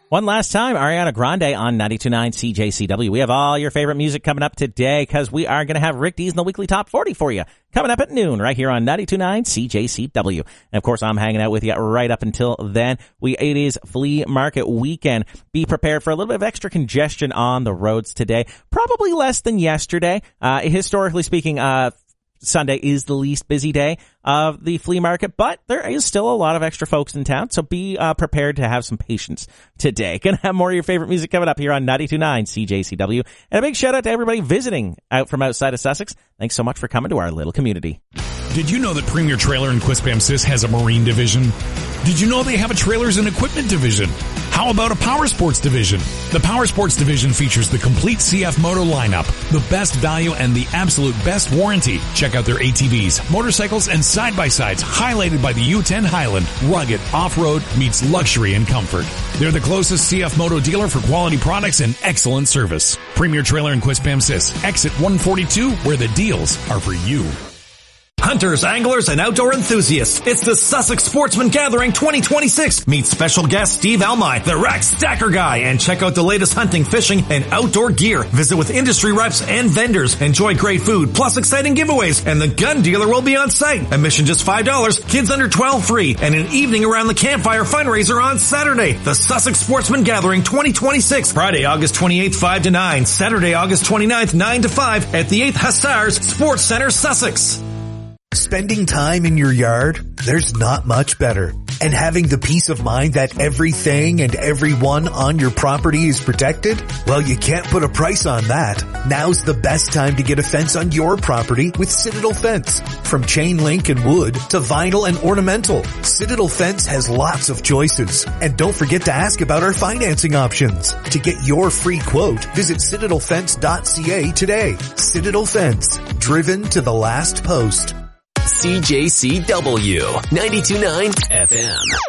One last time, Ariana Grande on 92.9 CJCW. We have all your favorite music coming up today because we are going to have Rick Dees in the weekly top 40 for you coming up at noon right here on 92.9 CJCW. And of course, I'm hanging out with you right up until then. It is flea market weekend. Be prepared for a little bit of extra congestion on the roads today. Probably less than yesterday. Historically speaking, Sunday is the least busy day of the flea market, but there is still a lot of extra folks in town, so be prepared to have some patience today. Gonna have more of your favorite music coming up here on 92.9 CJCW, and a big shout out to everybody visiting out from outside of Sussex. Thanks so much for coming to our little community. Did you know that Premier Trailer in Quispam-Sis has a marine division? Did you know they have a trailers and equipment division? How about a power sports division? The power sports division features the complete CF Moto lineup, the best value and the absolute best warranty. Check out their ATVs, motorcycles, and side-by-sides highlighted by the U10 Highland. Rugged off-road meets luxury and comfort. They're the closest CF Moto dealer for quality products and excellent service. Premier Trailer in Quispam-Sis, exit 142, where the deals are for you. Hunters, anglers, and outdoor enthusiasts, it's the Sussex Sportsman Gathering 2026. Meet special guest Steve Almy, the Rack Stacker Guy, and check out the latest hunting, fishing, and outdoor gear. Visit with industry reps and vendors. Enjoy great food, plus exciting giveaways, and the gun dealer will be on site. Admission just $5, kids under 12 free, and an evening around the campfire fundraiser on Saturday. The Sussex Sportsman Gathering 2026. Friday, August 28th, 5 to 9. Saturday, August 29th, 9 to 5 at the 8th Hussars Sports Center, Sussex. Spending time in your yard, there's not much better. And having the peace of mind that everything and everyone on your property is protected? Well, you can't put a price on that. Now's the best time to get a fence on your property with Citadel Fence. From chain link and wood to vinyl and ornamental, Citadel Fence has lots of choices. And don't forget to ask about our financing options. To get your free quote, visit citadelfence.ca today. Citadel Fence, driven to the last post. CJCW 92.9 FM.